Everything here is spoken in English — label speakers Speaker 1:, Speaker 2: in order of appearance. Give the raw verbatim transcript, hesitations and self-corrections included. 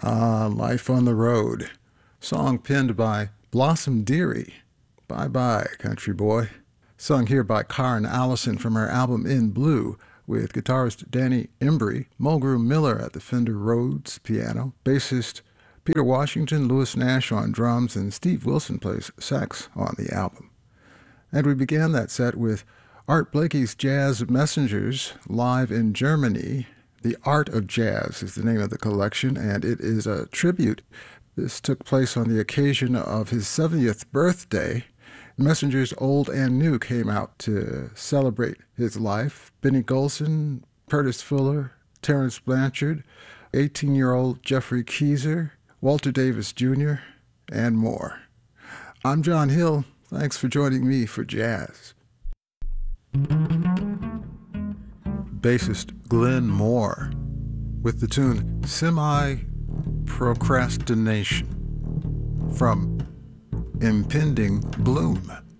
Speaker 1: Ah, Life on the Road. Song penned by Blossom Dearie. Bye Bye, Country Boy. Sung here by Karen Allison from her album In Blue, with guitarist Danny Embry, Mulgrew Miller at the Fender Rhodes piano, bassist Peter Washington, Lewis Nash on drums, and Steve Wilson plays sax on the album. And we began that set with Art Blakey's Jazz Messengers live in Germany. The Art of Jazz is the name of the collection, and it is a tribute. This took place on the occasion of his seventieth birthday. Messengers Old and New came out to celebrate his life. Benny Golson, Curtis Fuller, Terrence Blanchard, eighteen-year-old Jeffrey Keezer, Walter Davis Junior, and more. I'm John Hill. Thanks for joining me for jazz. Bassist Glenn Moore with the tune Semi-Procrastination from Impending Bloom.